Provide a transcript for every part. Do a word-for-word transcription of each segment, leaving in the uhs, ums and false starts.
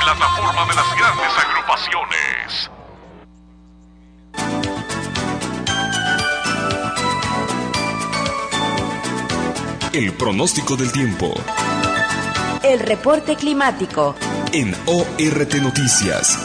plataforma de las grandes agrupaciones. El pronóstico del tiempo. El reporte climático. En O R T Noticias.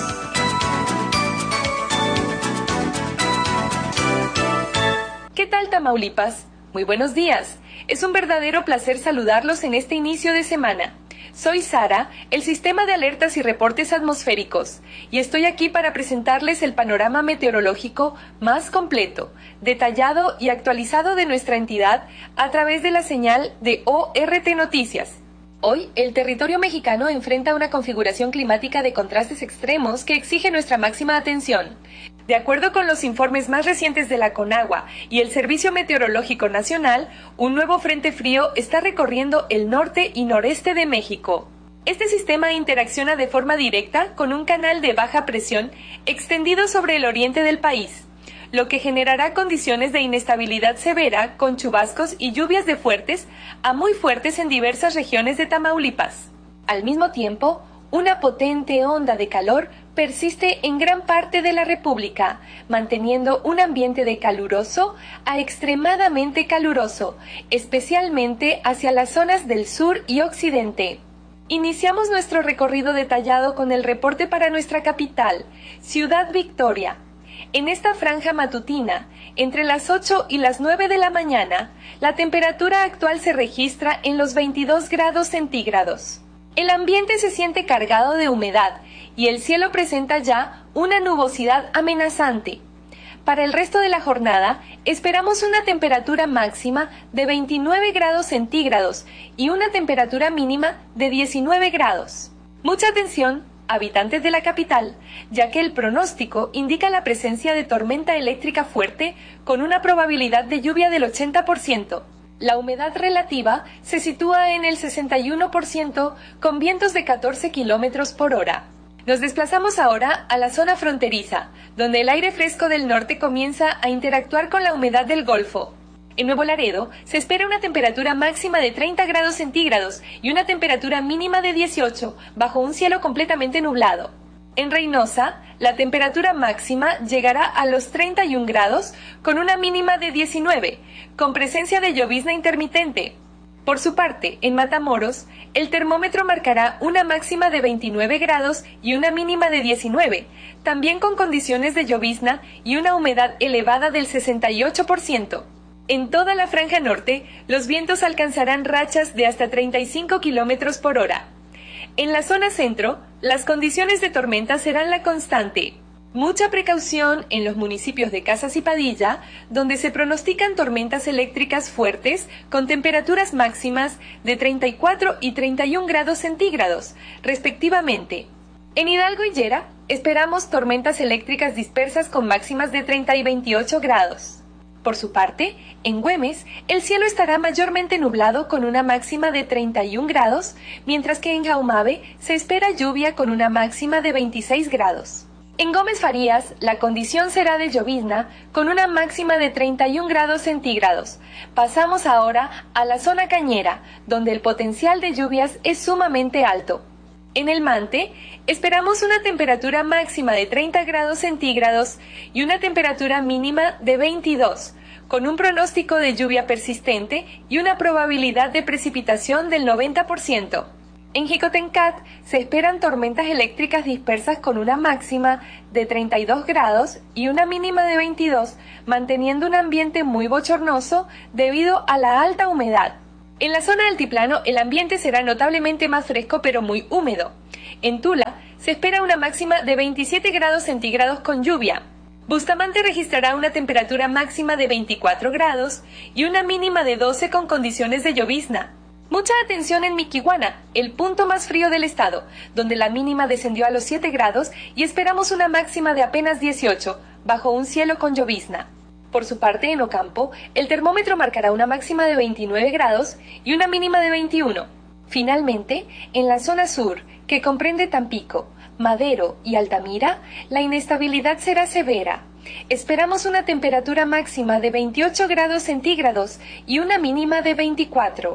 ¿Qué tal, Tamaulipas? Muy buenos días. Es un verdadero placer saludarlos en este inicio de semana. Soy Sara, el Sistema de Alertas y Reportes Atmosféricos, y estoy aquí para presentarles el panorama meteorológico más completo, detallado y actualizado de nuestra entidad a través de la señal de O R T Noticias. Hoy, el territorio mexicano enfrenta una configuración climática de contrastes extremos que exige nuestra máxima atención. De acuerdo con los informes más recientes de la CONAGUA y el Servicio Meteorológico Nacional, un nuevo frente frío está recorriendo el norte y noreste de México. Este sistema interacciona de forma directa con un canal de baja presión extendido sobre el oriente del país, lo que generará condiciones de inestabilidad severa con chubascos y lluvias de fuertes a muy fuertes en diversas regiones de Tamaulipas. Al mismo tiempo, una potente onda de calor persiste en gran parte de la República, manteniendo un ambiente de caluroso a extremadamente caluroso, especialmente hacia las zonas del sur y occidente. Iniciamos nuestro recorrido detallado con el reporte para nuestra capital, Ciudad Victoria. En esta franja matutina, entre las ocho y las nueve de la mañana, la temperatura actual se registra en los veintidós grados centígrados. El ambiente se siente cargado de humedad y el cielo presenta ya una nubosidad amenazante. Para el resto de la jornada, esperamos una temperatura máxima de veintinueve grados centígrados y una temperatura mínima de diecinueve grados. Mucha atención, habitantes de la capital, ya que el pronóstico indica la presencia de tormenta eléctrica fuerte con una probabilidad de lluvia del ochenta por ciento. La humedad relativa se sitúa en el sesenta y uno por ciento con vientos de catorce kilómetros por hora. Nos desplazamos ahora a la zona fronteriza, donde el aire fresco del norte comienza a interactuar con la humedad del Golfo. En Nuevo Laredo se espera una temperatura máxima de treinta grados centígrados y una temperatura mínima de dieciocho, bajo un cielo completamente nublado. En Reynosa, la temperatura máxima llegará a los treinta y un grados con una mínima de diecinueve, con presencia de llovizna intermitente. Por su parte, en Matamoros, el termómetro marcará una máxima de veintinueve grados y una mínima de diecinueve, también con condiciones de llovizna y una humedad elevada del sesenta y ocho por ciento. En toda la franja norte, los vientos alcanzarán rachas de hasta treinta y cinco kilómetros por hora. En la zona centro, las condiciones de tormenta serán la constante. Mucha precaución en los municipios de Casas y Padilla, donde se pronostican tormentas eléctricas fuertes con temperaturas máximas de treinta y cuatro y treinta y un grados centígrados, respectivamente. En Hidalgo y Llera, esperamos tormentas eléctricas dispersas con máximas de treinta y veintiocho grados. Por su parte, en Güemes, el cielo estará mayormente nublado con una máxima de treinta y un grados, mientras que en Jaumabe se espera lluvia con una máxima de veintiséis grados. En Gómez Farías, la condición será de llovizna con una máxima de treinta y un grados centígrados. Pasamos ahora a la zona cañera, donde el potencial de lluvias es sumamente alto. En El Mante, esperamos una temperatura máxima de treinta grados centígrados y una temperatura mínima de veintidós, con un pronóstico de lluvia persistente y una probabilidad de precipitación del noventa por ciento. En Jicotencat se esperan tormentas eléctricas dispersas con una máxima de treinta y dos grados y una mínima de veintidós, manteniendo un ambiente muy bochornoso debido a la alta humedad. En la zona altiplano el ambiente será notablemente más fresco pero muy húmedo. En Tula se espera una máxima de veintisiete grados centígrados con lluvia. Bustamante registrará una temperatura máxima de veinticuatro grados y una mínima de doce con condiciones de llovizna. Mucha atención en Miquihuana, el punto más frío del estado, donde la mínima descendió a los siete grados y esperamos una máxima de apenas dieciocho, bajo un cielo con llovizna. Por su parte, en Ocampo, el termómetro marcará una máxima de veintinueve grados y una mínima de veintiuno. Finalmente, en la zona sur, que comprende Tampico, Madero y Altamira, la inestabilidad será severa. Esperamos una temperatura máxima de veintiocho grados centígrados y una mínima de veinticuatro.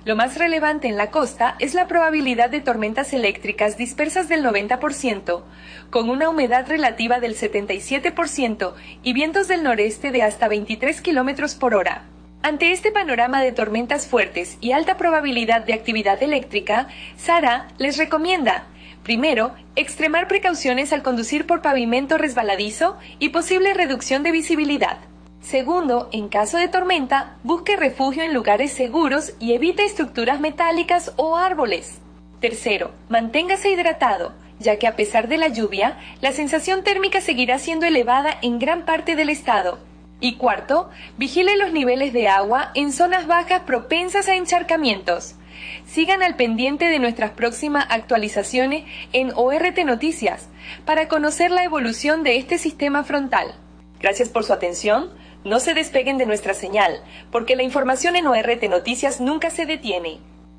Lo más relevante en la costa es la probabilidad de tormentas eléctricas dispersas del noventa por ciento, con una humedad relativa del setenta y siete por ciento y vientos del noreste de hasta veintitrés kilómetros por hora. Ante este panorama de tormentas fuertes y alta probabilidad de actividad eléctrica, Sara les recomienda: primero, extremar precauciones al conducir por pavimento resbaladizo y posible reducción de visibilidad. Segundo, en caso de tormenta, busque refugio en lugares seguros y evite estructuras metálicas o árboles. Tercero, manténgase hidratado, ya que a pesar de la lluvia, la sensación térmica seguirá siendo elevada en gran parte del estado. Y cuarto, vigile los niveles de agua en zonas bajas propensas a encharcamientos. Sigan al pendiente de nuestras próximas actualizaciones en O R T Noticias para conocer la evolución de este sistema frontal. Gracias por su atención. No se despeguen de nuestra señal, porque la información en O R T Noticias nunca se detiene.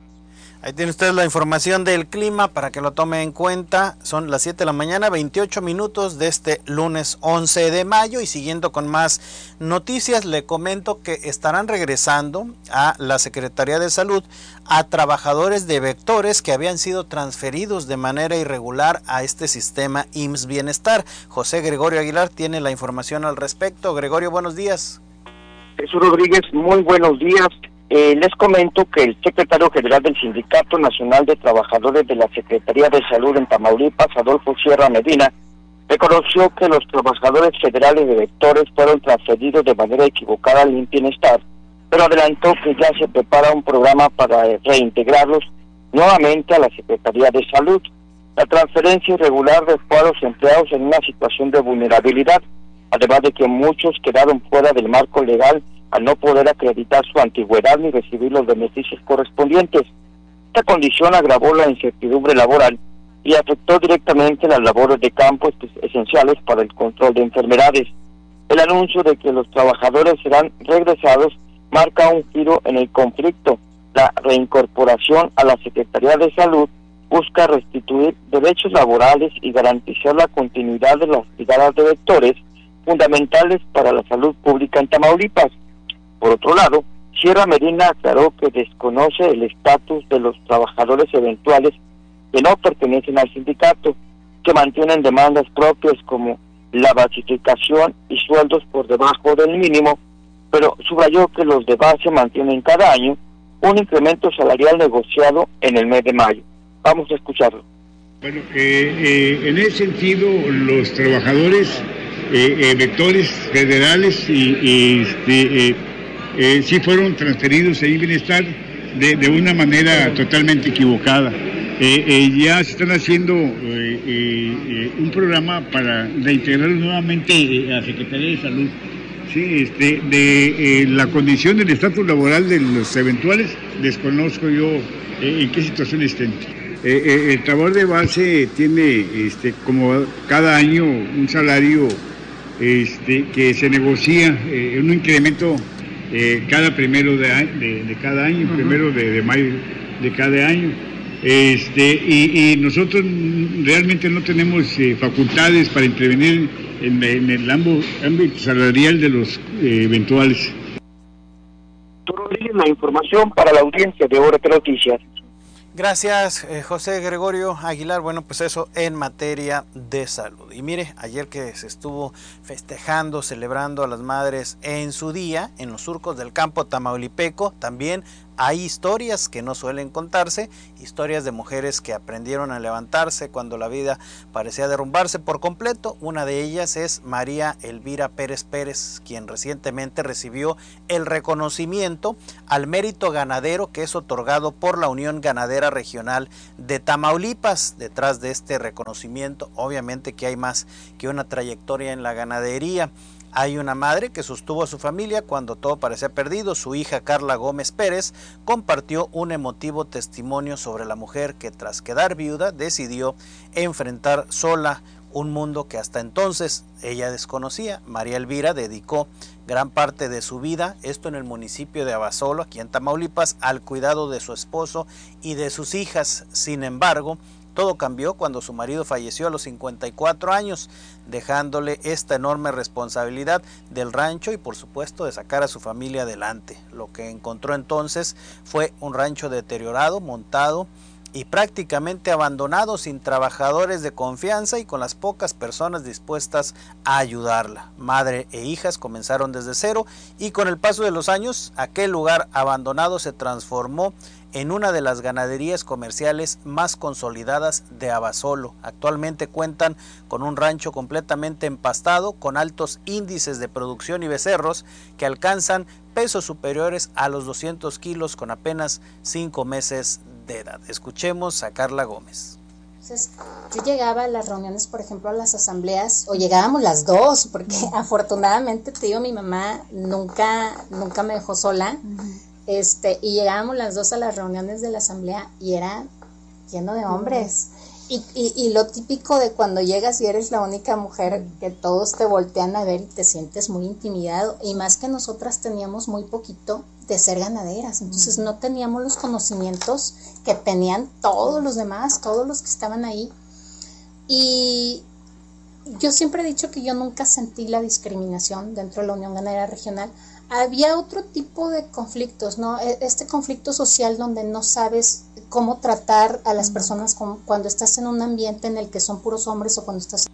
Ahí tiene usted la información del clima para que lo tome en cuenta. Son las siete de la mañana, veintiocho minutos de este lunes once de mayo. Y siguiendo con más noticias, le comento que estarán regresando a la Secretaría de Salud a trabajadores de Vectores que habían sido transferidos de manera irregular a este sistema I M S S Bienestar. José Gregorio Aguilar tiene la información al respecto. Gregorio, buenos días. Jesús Rodríguez, muy buenos días. Eh, les comento que el secretario general del Sindicato Nacional de Trabajadores de la Secretaría de Salud en Tamaulipas, Adolfo Sierra Medina, reconoció que los trabajadores federales de Vectores fueron transferidos de manera equivocada al I M S S Bienestar, pero adelantó que ya se prepara un programa para reintegrarlos nuevamente a la Secretaría de Salud. La transferencia irregular dejó a los empleados en una situación de vulnerabilidad, además de que muchos quedaron fuera del marco legal al no poder acreditar su antigüedad ni recibir los beneficios correspondientes. Esta condición agravó la incertidumbre laboral y afectó directamente las labores de campo esenciales para el control de enfermedades. El anuncio de que los trabajadores serán regresados marca un giro en el conflicto. La reincorporación a la Secretaría de Salud busca restituir derechos laborales y garantizar la continuidad de las brigadas de Vectores, fundamentales para la salud pública en Tamaulipas. Por otro lado, Sierra Medina aclaró que desconoce el estatus de los trabajadores eventuales que no pertenecen al sindicato, que mantienen demandas propias como la basificación y sueldos por debajo del mínimo, pero subrayó que los de base mantienen cada año un incremento salarial negociado en el mes de mayo. Vamos a escucharlo. Bueno, eh, eh, en ese sentido, los trabajadores eh, eh, Vectores federales y, y este, eh, eh, sí fueron transferidos a I M S S Bienestar de, de una manera totalmente equivocada. Eh, eh, ya se están haciendo eh, eh, eh, un programa para reintegrarlos nuevamente eh, a la Secretaría de Salud. Sí, este, de eh, la condición del estatus laboral de los eventuales, desconozco yo eh, en qué situación estén. Eh, eh, el trabajador de base tiene, este, como cada año, un salario este, que se negocia, eh, un incremento eh, cada primero de, de, de cada año, uh-huh. primero de, de mayo de cada año. Este, y, y nosotros realmente no tenemos eh, facultades para intervenir en, en el ámbito salarial de los eh, eventuales. La información para la audiencia de O R T Noticias. Gracias, eh, José Gregorio Aguilar. Bueno, pues eso en materia de salud. Y mire, ayer que se estuvo festejando, celebrando a las madres en su día, en los surcos del campo tamaulipeco, también hay historias que no suelen contarse, historias de mujeres que aprendieron a levantarse cuando la vida parecía derrumbarse por completo. Una de ellas es María Elvira Pérez Pérez, quien recientemente recibió el reconocimiento al mérito ganadero que es otorgado por la Unión Ganadera Regional de Tamaulipas. Detrás de este reconocimiento, obviamente que hay más que una trayectoria en la ganadería. Hay una madre que sostuvo a su familia cuando todo parecía perdido. Su hija Carla Gómez Pérez compartió un emotivo testimonio sobre la mujer que tras quedar viuda decidió enfrentar sola un mundo que hasta entonces ella desconocía. María Elvira dedicó gran parte de su vida, esto en el municipio de Abasolo, aquí en Tamaulipas, al cuidado de su esposo y de sus hijas. Sin embargo, Todo cambió cuando su marido falleció a los cincuenta y cuatro años, dejándole esta enorme responsabilidad del rancho y por supuesto de sacar a su familia adelante. Lo que encontró entonces fue un rancho deteriorado, montado y prácticamente abandonado, sin trabajadores de confianza y con las pocas personas dispuestas a ayudarla. Madre e hijas comenzaron desde cero y con el paso de los años aquel lugar abandonado se transformó en una de las ganaderías comerciales más consolidadas de Abasolo. Actualmente cuentan con un rancho completamente empastado, con altos índices de producción y becerros que alcanzan pesos superiores a los doscientos kilos con apenas cinco meses de edad. Escuchemos a Carla Gómez. Entonces, yo llegaba a las reuniones, por ejemplo, a las asambleas, o llegábamos las dos, porque afortunadamente, te digo, mi mamá nunca, nunca me dejó sola. Uh-huh. Este, y llegábamos las dos a las reuniones de la asamblea y era lleno de hombres. Y, y, y lo típico de cuando llegas y eres la única mujer, que todos te voltean a ver y te sientes muy intimidado. Y más que nosotras teníamos muy poquito de ser ganaderas, entonces no teníamos los conocimientos que tenían todos los demás, todos los que estaban ahí. Y yo siempre he dicho que yo nunca sentí la discriminación dentro de la Unión Ganadera Regional. Había otro tipo de conflictos, ¿no? Este conflicto social donde no sabes cómo tratar a las personas cuando estás en un ambiente en el que son puros hombres o cuando estás...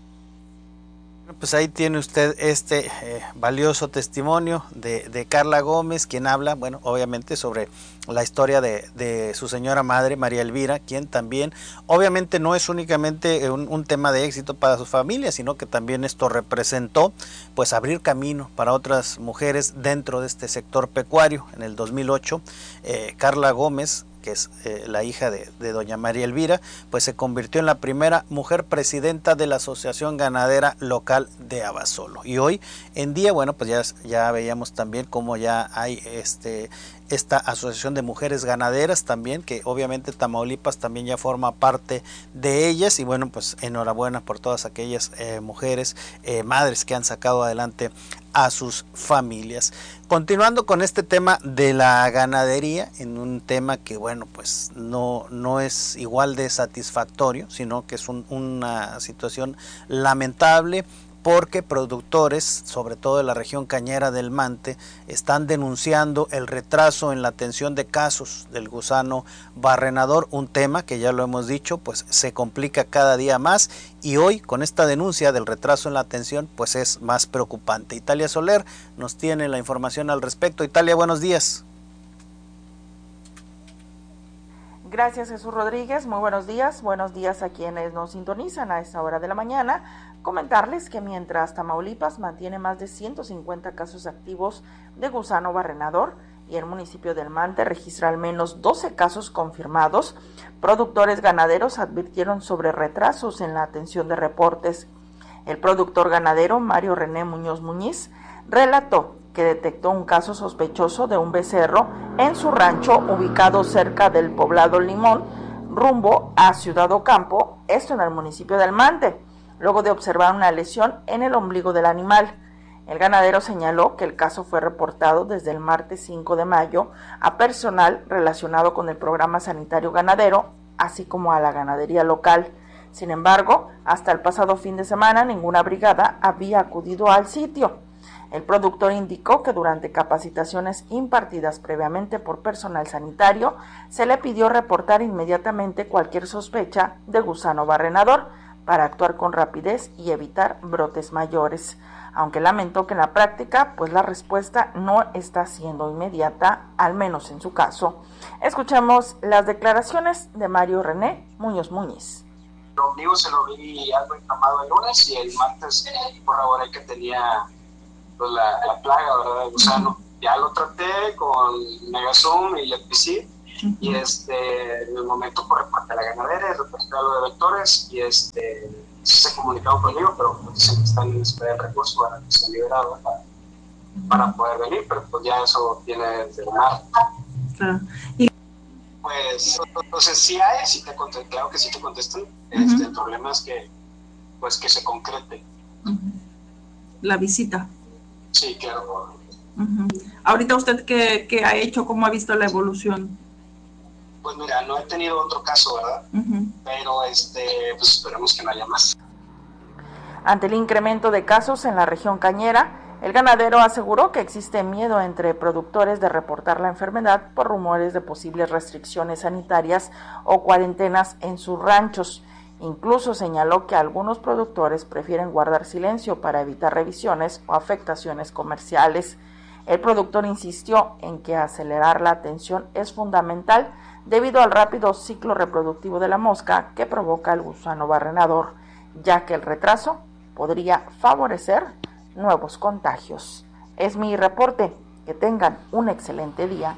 Pues ahí tiene usted este eh, valioso testimonio de, de Carla Gómez, quien habla, bueno, obviamente sobre la historia de, de su señora madre, María Elvira, quien también, obviamente no es únicamente un, un tema de éxito para su familia, sino que también esto representó, pues, abrir camino para otras mujeres dentro de este sector pecuario. En el dos mil ocho, eh, Carla Gómez, que es eh, la hija de, de doña María Elvira, pues se convirtió en la primera mujer presidenta de la Asociación Ganadera Local de Abasolo. Y hoy en día, bueno, pues ya, ya veíamos también cómo ya hay este esta asociación de mujeres ganaderas también, que obviamente Tamaulipas también ya forma parte de ellas, y bueno, pues enhorabuena por todas aquellas eh, mujeres, eh, madres que han sacado adelante a sus familias. Continuando con este tema de la ganadería, en un tema que bueno, pues no, no es igual de satisfactorio, sino que es un, una situación lamentable, porque productores, sobre todo de la región cañera del Mante, están denunciando el retraso en la atención de casos del gusano barrenador, un tema que ya lo hemos dicho, pues se complica cada día más, y hoy con esta denuncia del retraso en la atención, pues es más preocupante. Italia Soler nos tiene la información al respecto. Italia, buenos días. Gracias, Jesús Rodríguez, muy buenos días, buenos días a quienes nos sintonizan a esta hora de la mañana. Comentarles que mientras Tamaulipas mantiene más de ciento cincuenta casos activos de gusano barrenador y el municipio del Mante registra al menos doce casos confirmados, productores ganaderos advirtieron sobre retrasos en la atención de reportes. El productor ganadero Mario René Muñoz Muñiz relató que detectó un caso sospechoso de un becerro en su rancho ubicado cerca del poblado Limón, rumbo a Ciudad Ocampo, esto en el municipio del Mante, luego de observar una lesión en el ombligo del animal. El ganadero señaló que el caso fue reportado desde el martes cinco de mayo a personal relacionado con el programa sanitario ganadero, así como a la ganadería local. Sin embargo, hasta el pasado fin de semana ninguna brigada había acudido al sitio. El productor indicó que durante capacitaciones impartidas previamente por personal sanitario, se le pidió reportar inmediatamente cualquier sospecha de gusano barrenador para actuar con rapidez y evitar brotes mayores, aunque lamentó que en la práctica, pues la respuesta no está siendo inmediata, al menos en su caso. Escuchemos las declaraciones de Mario René Muñoz Muñiz. El ombligo se lo vi algo inflamado el lunes y el martes corroboré que tenía pues, la, la plaga, ¿verdad?, de gusano. Ya lo traté con Megazum y Lepicid, y este, en el momento por reporte a la ganadera, reporté a lo de vectores, y este, se comunicaron conmigo, pero pues, dicen que están en espera del recurso para que se liberado para, para poder venir, pero pues ya eso viene desde el martes. Claro. Y pues, entonces sí hay, sí te contestan, claro que sí te contestan, uh-huh. este, el problema es que, pues que se concrete. Uh-huh. La visita. Sí, claro. Uh-huh. Ahorita usted, ¿qué, qué ha hecho? ¿Cómo ha visto la evolución? pues mira, no he tenido otro caso, ¿verdad? Uh-huh. Pero este, pues esperemos que no haya más. Ante el incremento de casos en la región cañera, el ganadero aseguró que existe miedo entre productores de reportar la enfermedad por rumores de posibles restricciones sanitarias o cuarentenas en sus ranchos. Incluso señaló que algunos productores prefieren guardar silencio para evitar revisiones o afectaciones comerciales. El productor insistió en que acelerar la atención es fundamental debido al rápido ciclo reproductivo de la mosca que provoca el gusano barrenador, ya que el retraso podría favorecer nuevos contagios. Es mi reporte. Que tengan un excelente día.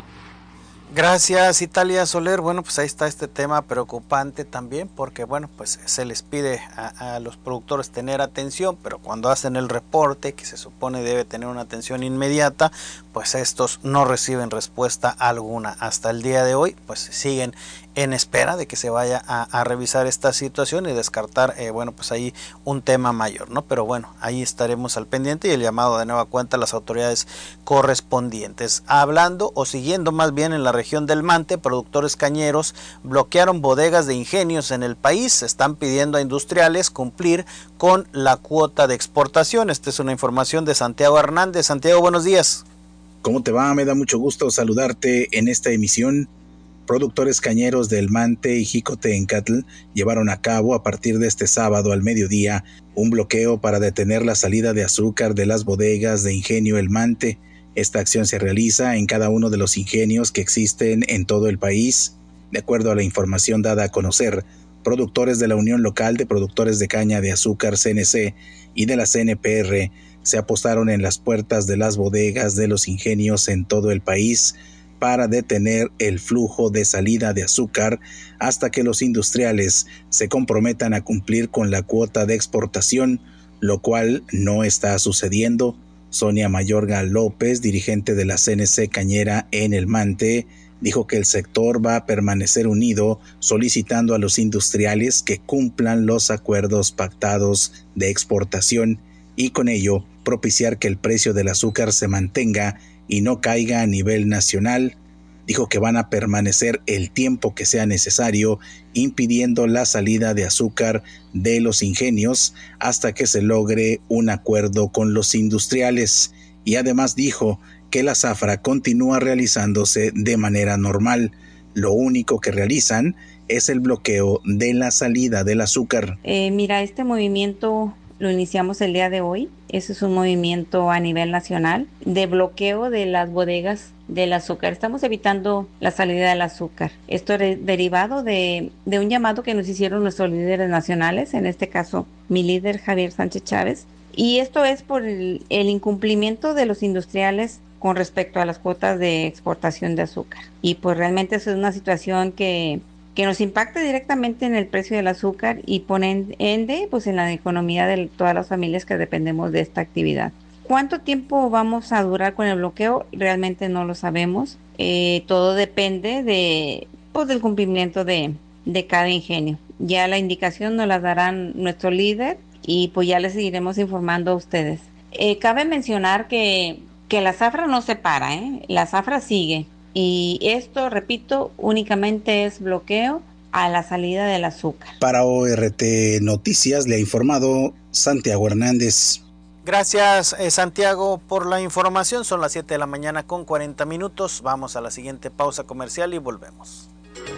Gracias, Italia Soler. Bueno, pues ahí está este tema preocupante también, porque bueno, pues se les pide a, a los productores tener atención, pero cuando hacen el reporte, que se supone debe tener una atención inmediata, pues estos no reciben respuesta alguna. Hasta el día de hoy, pues siguen en espera de que se vaya a, a revisar esta situación y descartar, eh, bueno, pues ahí un tema mayor, ¿no? Pero bueno, ahí estaremos al pendiente y el llamado de nueva cuenta a las autoridades correspondientes. Hablando o siguiendo más bien en la región del Mante, productores cañeros bloquearon bodegas de ingenios en el país, están pidiendo a industriales cumplir con la cuota de exportación. Esta es una información de Santiago Hernández. Santiago, buenos días. ¿Cómo te va? Me da mucho gusto saludarte en esta emisión. Productores cañeros del Mante y Jicotencatl llevaron a cabo a partir de este sábado al mediodía un bloqueo para detener la salida de azúcar de las bodegas de Ingenio El Mante. Esta acción se realiza en cada uno de los ingenios que existen en todo el país. De acuerdo a la información dada a conocer, productores de la Unión Local de Productores de Caña de Azúcar C N C y de la C N P R se apostaron en las puertas de las bodegas de los ingenios en todo el país para detener el flujo de salida de azúcar hasta que los industriales se comprometan a cumplir con la cuota de exportación, lo cual no está sucediendo. Sonia Mayorga López, dirigente de la C N C Cañera en El Mante, dijo que el sector va a permanecer unido solicitando a los industriales que cumplan los acuerdos pactados de exportación y con ello propiciar que el precio del azúcar se mantenga y no caiga a nivel nacional. Dijo que van a permanecer el tiempo que sea necesario, impidiendo la salida de azúcar de los ingenios hasta que se logre un acuerdo con los industriales. Y además dijo que la zafra continúa realizándose de manera normal. Lo único que realizan es el bloqueo de la salida del azúcar. Eh, mira, este movimiento lo iniciamos el día de hoy. Ese es un movimiento a nivel nacional de bloqueo de las bodegas del azúcar. Estamos evitando la salida del azúcar. Esto es derivado de, de un llamado que nos hicieron nuestros líderes nacionales, en este caso mi líder Javier Sánchez Chávez. Y esto es por el, el incumplimiento de los industriales con respecto a las cuotas de exportación de azúcar. Y pues realmente eso es una situación que... que nos impacta directamente en el precio del azúcar y pone ende pues en la economía de todas las familias que dependemos de esta actividad. ¿Cuánto tiempo vamos a durar con el bloqueo? Realmente no lo sabemos. Eh, todo depende de pues del cumplimiento de, de cada ingenio. Ya la indicación nos la darán nuestro líder y pues ya les seguiremos informando a ustedes. Eh, cabe mencionar que, que la zafra no se para, ¿eh? La zafra sigue. Y esto, repito, únicamente es bloqueo a la salida del azúcar. Para O R T Noticias le ha informado Santiago Hernández. Gracias, eh, Santiago, por la información. Son las siete de la mañana con cuarenta minutos. Vamos a la siguiente pausa comercial y volvemos.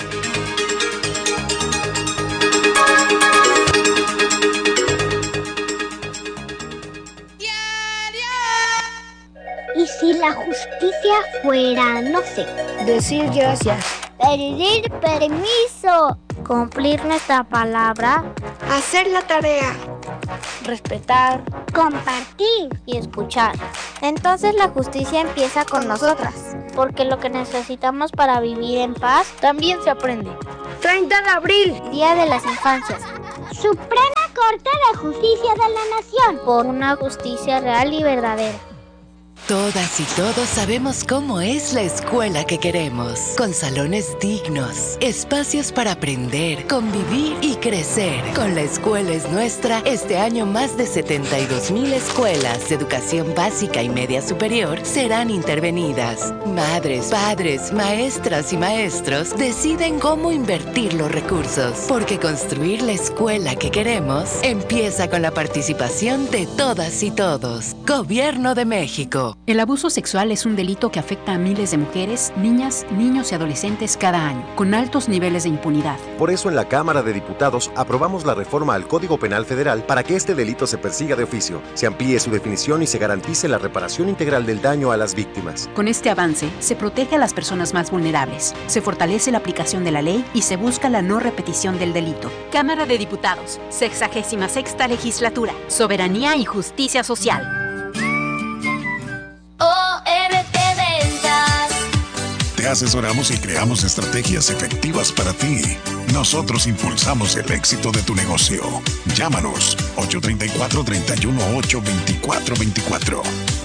¿Y si la justicia fuera, no sé, decir gracias, pedir permiso, cumplir nuestra palabra, hacer la tarea, respetar, compartir y escuchar? Entonces la justicia empieza con nosotras, porque lo que necesitamos para vivir en paz también se aprende. treinta de abril, Día de las Infancias. Suprema Corte de Justicia de la Nación, por una justicia real y verdadera. Todas y todos sabemos cómo es la escuela que queremos, con salones dignos, espacios para aprender, convivir y crecer. Con La Escuela es Nuestra, este año más de setenta y dos mil escuelas de educación básica y media superior serán intervenidas. Madres, padres, maestras y maestros deciden cómo invertir los recursos, porque construir la escuela que queremos empieza con la participación de todas y todos. Gobierno de México. El abuso sexual es un delito que afecta a miles de mujeres, niñas, niños y adolescentes cada año, con altos niveles de impunidad. Por eso en la Cámara de Diputados aprobamos la reforma al Código Penal Federal para que este delito se persiga de oficio, se amplíe su definición y se garantice la reparación integral del daño a las víctimas. Con este avance, se protege a las personas más vulnerables, se fortalece la aplicación de la ley y se busca la no repetición del delito. Cámara de Diputados, sexagésima sexta legislatura, soberanía y justicia social. O M T Ventas. Te asesoramos y creamos estrategias efectivas para ti. Nosotros impulsamos el éxito de tu negocio. Llámanos ocho tres cuatro, tres uno ocho, dos cuatro dos cuatro.